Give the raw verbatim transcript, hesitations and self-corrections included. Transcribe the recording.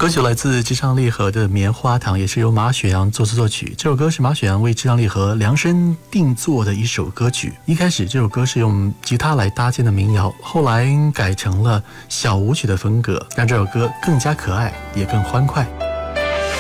歌曲来自吉昌励合的《棉花糖》，也是由马雪阳作词作曲。这首歌是马雪阳为吉昌励合量身定做的一首歌曲。一开始这首歌是用吉他来搭建的民谣，后来改成了小舞曲的风格，让这首歌更加可爱，也更欢快。